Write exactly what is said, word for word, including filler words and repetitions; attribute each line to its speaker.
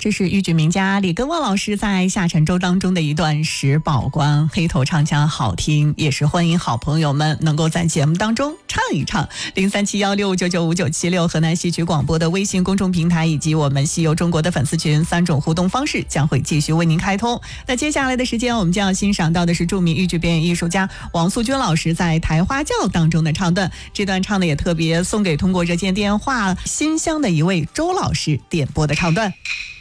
Speaker 1: 这是豫剧名家李根旺老师在下沉舟当中的一段石宝关，黑头唱腔好听，也是欢迎好朋友们能够在节目当中唱一唱。零三七幺六五九九五九七六河南戏曲广播的微信公众平台以及我们戏游中国的粉丝群三种互动方式将会继续为您开通。那接下来的时间我们将要欣赏到的是著名豫剧表演艺术家王素君老师在台花轿当中的唱段，这段唱的也特别送给通过热线电话新乡的一位周老师点播的唱段。